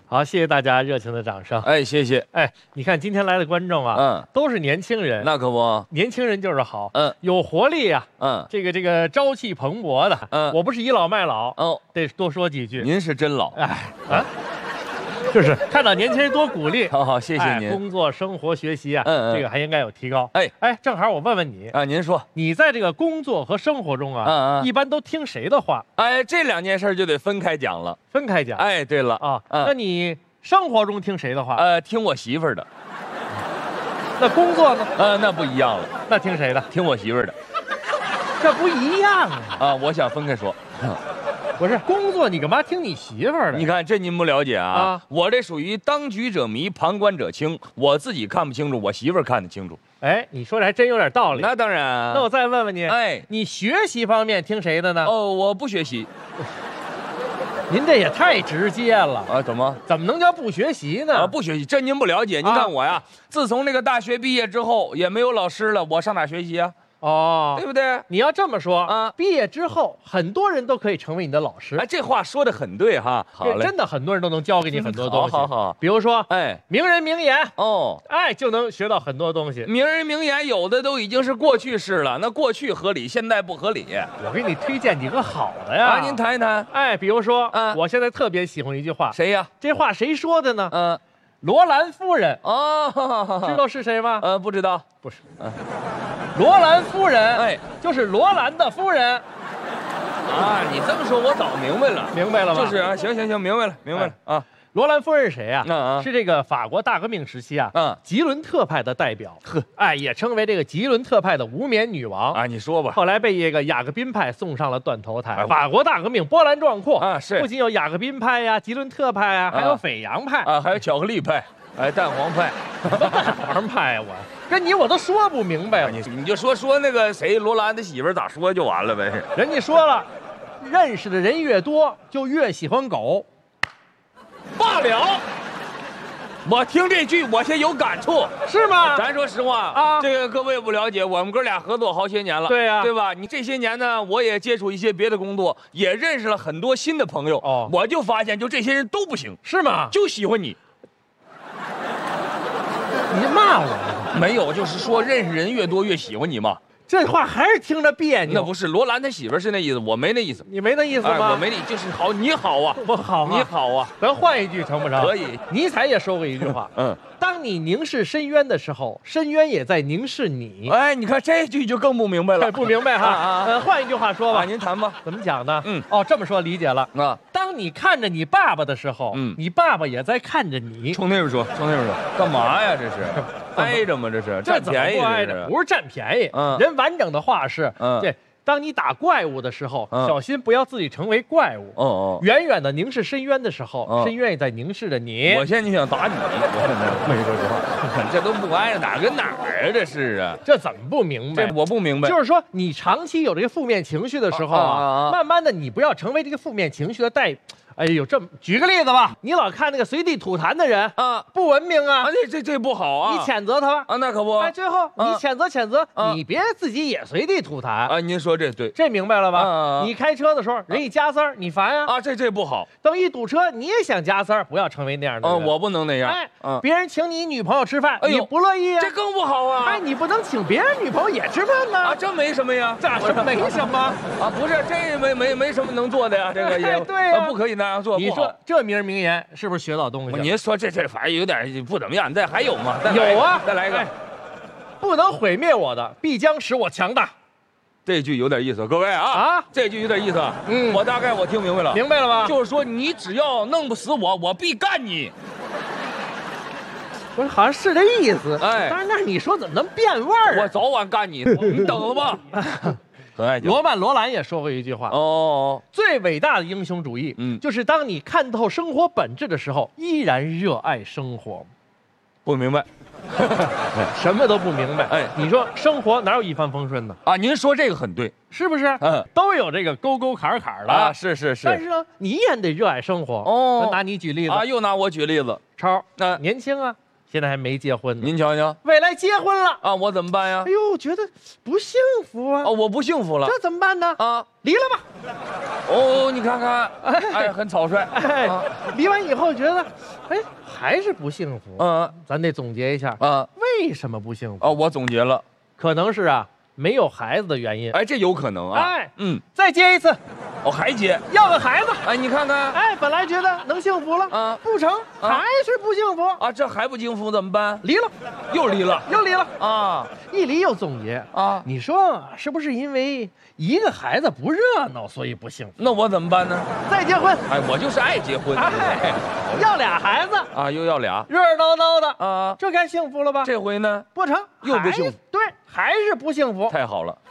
好，谢谢大家热情的掌声。 哎，谢谢。 哎，你看今天来的观众啊，都是年轻人。 那可不， 年轻人就是好， 有活力啊，这个朝气蓬勃的，我不是倚老卖老哦，得多说几句。 您是真老， 哎啊。就是看到年轻人多鼓励， 好，谢谢您。 工作、生活、学习啊，这个还应该有提高。哎，正好我问问你啊，您说， 你在这个工作和生活中啊，一般都听谁的话？ 哎，这两件事就得分开讲了。 分开讲。 哎，对了啊，那你生活中听谁的话？ 听我媳妇儿的。 那工作呢？ 那不一样了。 那听谁的？ 听我媳妇儿的。 这不一样啊！ 我想分开说。 不是工作，你干嘛听你媳妇儿的？ 你看这您不了解啊！我这属于当局者迷，旁观者清。我自己看不清楚，我媳妇儿看得清楚。 哎，你说的还真有点道理。 那当然。 那我再问问你，你学习方面听谁的呢？ 我不学习。 您这也太直接了啊！怎么能叫不学习呢？ 不学习，这您不了解。您看我呀，自从那个大学毕业之后，也没有老师了，我上哪学习啊？对不对？ 你要这么说啊，毕业之后很多人都可以成为你的老师。 哎，这话说得很对哈。好嘞， 真的很多人都能教给你很多东西。 好， 比如说，名人名言就能学到很多东西。 名人名言有的都已经是过去式了，那过去合理，现在不合理。 我给你推荐几个好的呀。 您谈一谈。 比如说，我现在特别喜欢一句话。 谁呀？ 这话谁说的呢？罗兰夫人。知道是谁吗？ 不知道。 不是。罗兰夫人，就是罗兰的夫人。 啊，你这么说，我早明白了。 明白了吗？ 就是啊，行，明白了啊。 罗兰夫人是谁呀？是这个法国大革命时期吉伦特派的代表。也称为这个吉伦特派的无冕女王啊。你说吧。 后来被这个雅各宾派送上了断头台。法国大革命波澜壮阔啊，是不仅有雅各宾派呀、吉伦特派呀，还有斐扬派啊，还有巧克力派。蛋黄派， 蛋黄派呀！我跟我都说不明白了。 你就说那个谁罗兰的媳妇咋说就完了呗。 人家说了，认识的人越多，就越喜欢狗。 罢了。我听这句，我先有感触， 是吗？ 咱说实话啊，这个各位不了解，我们哥俩合作好些年了， 对呀， 对吧？你这些年呢，我也接触一些别的工作，也认识了很多新的朋友。我就发现，就这些人都不行， 是吗？ 就喜欢你。 你骂我？ 没有，就是说认识人越多越喜欢你嘛。 这话还是听着别扭。 那不是罗兰他媳妇是那意思，我没那意思。 你没那意思吗？ 我没那，就是好，你好啊， 我好， 你好啊。 咱换一句成不成？ 可以。 尼采也说过一句话，当你凝视深渊的时候，深渊也在凝视你。 哎，你看这句就更不明白了， 不明白哈。换一句话说吧， 您谈吧。 怎么讲呢？这么说理解了啊。当你看着你爸爸的时候，你爸爸也在看着你。 冲那边说，干嘛呀？这是挨着吗？这是占便宜？ 不是占便宜。人完整的话是，这当你打怪物的时候，小心不要自己成为怪物。远远的凝视深渊的时候，深渊也在凝视着你。 我现在就想打你，没说实话，这都不挨着哪跟哪儿啊？这是啊， 这怎么不明白？ 这我不明白。 就是说，你长期有这个负面情绪的时候慢慢的你不要成为这个负面情绪的哎呦，举个例子吧，你老看那个随地吐痰的人不文明啊！ 这不好啊！ 你谴责他吧啊，那可不。 最后你谴责，你别自己也随地吐痰啊！您说这对， 这明白了吧？你开车的时候人一加塞儿，你烦啊！ 这不好。 等一堵车，你也想加塞儿，不要成为那样的人。 我不能那样。 别人请你女朋友吃饭，你不乐意啊？ 这更不好啊！ 你不能请别人女朋友也吃饭呢？ 这没什么呀， 这没什么不是这没什么能做的呀，这个也对呀， 不可以那样做。 你说这名人名言是不是学到东西？ 您说这反正有点不怎么样，你这还有吗？ 有啊， 再来一个， 不能毁灭我的，必将使我强大。 这句有点意思，各位这句有点意思。我大概听明白了。 明白了吧？ 就是说你只要弄不死我，我必干你。 不是，好像是这意思。但是那你说怎么能变味儿？ 我早晚干你，你等着吧。 罗曼·罗兰也说过一句话最伟大的英雄主义，就是当你看透生活本质的时候，依然热爱生活。 不明白， 什么都不明白。你说生活哪有一帆风顺的啊？您说这个很对， 是不是？都有这个沟沟坎坎的啊。是。 但是呢，你依然得热爱生活。拿你举例子又拿我举例子。 超年轻啊。 现在还没结婚呢。 您瞧瞧， 未来结婚了啊，我怎么办呀？ 哎呦，觉得不幸福啊！ 哦，我不幸福了， 这怎么办呢？啊，离了吧。 哦，你看看，哎，很草率。 哎，离完以后觉得，哎，还是不幸福。咱得总结一下啊，为什么不幸福？ 哦，我总结了， 可能是啊，没有孩子的原因。 哎，这有可能啊。 哎，再接一次。 哦，还接， 要个孩子。 哎，你看看， 哎，本来觉得能幸福了啊，不成，还是不幸福啊。这还不幸福怎么办？ 离了， 又离了， 又离了啊！ 一离又总结啊。你说是不是因为一个孩子不热闹，所以不幸福？ 那我怎么办呢？ 再结婚。 哎，我就是爱结婚。 哎，要俩孩子啊，又要俩， 热热闹闹的啊， 这该幸福了吧？ 这回呢， 不成， 又不幸福。 对，还是不幸福。 太好了。